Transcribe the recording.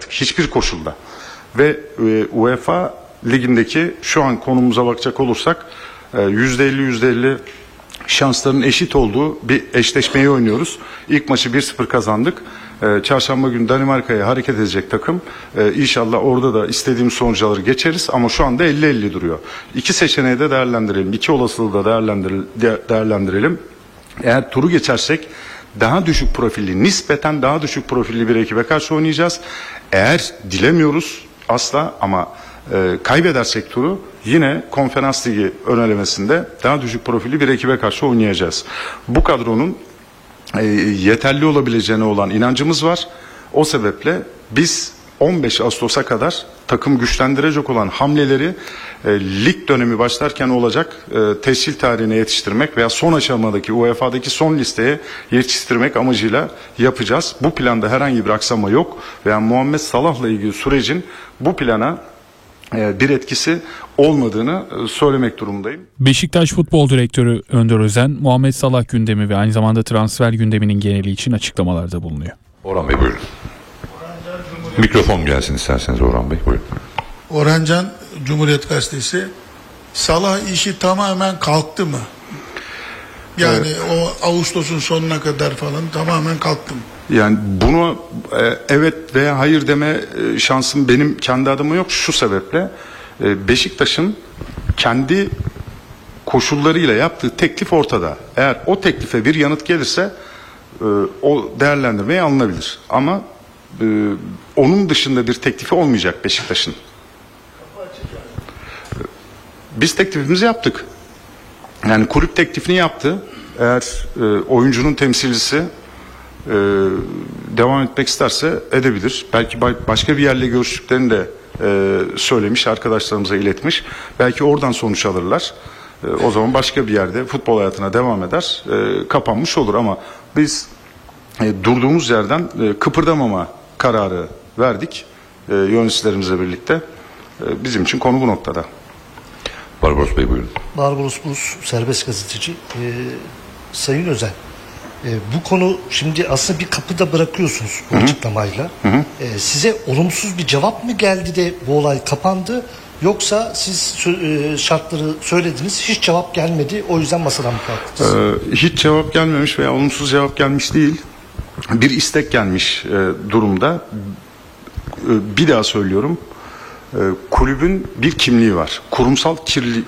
artık hiçbir koşulda. Ve UEFA ligindeki şu an konumuza bakacak olursak %50 şansların eşit olduğu bir eşleşmeyi oynuyoruz. İlk maçı 1-0 kazandık. Çarşamba günü Danimarka'ya hareket edecek takım. İnşallah orada da istediğimiz sonuçları geçeriz ama şu anda 50-50 duruyor. İki seçeneği de değerlendirelim. İki olasılığı da değerlendirelim. Eğer turu geçersek daha düşük profilli, nispeten daha düşük profilli bir ekibe karşı oynayacağız. Eğer dilemiyoruz asla ama kaybedersek turu yine Konferans Ligi ön elemesinde daha düşük profilli bir ekibe karşı oynayacağız. Bu kadronun yeterli olabileceğine olan inancımız var. O sebeple biz 15 Ağustos'a kadar takım güçlendirecek olan hamleleri lig dönemi başlarken olacak tescil tarihine yetiştirmek veya son aşamadaki UEFA'daki son listeye yetiştirmek amacıyla yapacağız. Bu planda herhangi bir aksama yok veya Muhammed Salah'la ilgili sürecin bu plana bir etkisi olmadığını söylemek durumundayım. Beşiktaş Futbol Direktörü Önder Özen, Muhammed Salah gündemi ve aynı zamanda transfer gündeminin geneli için açıklamalarda bulunuyor. Orhan Bey buyurun. Mikrofon gelsin isterseniz Orhan Bey buyurun. Orhancan, Cumhuriyet Gazetesi. Salah işi tamamen kalktı mı? Yani o Ağustos'un sonuna kadar falan tamamen kalktı mı? Yani bunu evet veya hayır deme şansım benim kendi adıma yok. Şu sebeple Beşiktaş'ın kendi koşullarıyla yaptığı teklif ortada. Eğer o teklife bir yanıt gelirse o değerlendirmeye alınabilir. Ama onun dışında bir teklifi olmayacak Beşiktaş'ın. Biz teklifimizi yaptık. Yani kulüp teklifini yaptı. Eğer oyuncunun temsilcisi devam etmek isterse edebilir. Belki başka bir yerle görüştüklerini de söylemiş, arkadaşlarımıza iletmiş. Belki oradan sonuç alırlar. O zaman başka bir yerde futbol hayatına devam eder. Kapanmış olur ama biz durduğumuz yerden kıpırdamama kararı verdik yöneticilerimizle birlikte. Bizim için konu bu noktada. Barbaros Bey buyurun. Barbaros Buz, serbest gazeteci. Sayın Özen, bu konu şimdi aslında bir kapıda bırakıyorsunuz bu açıklamayla. Size olumsuz bir cevap mı geldi de bu olay kapandı? Yoksa siz şartları söylediniz, hiç cevap gelmedi, o yüzden masadan mı kalktınız? Hiç cevap gelmemiş veya olumsuz cevap gelmiş değil. Bir istek gelmiş durumda. Bir daha söylüyorum. Kulübün bir kimliği var. Kurumsal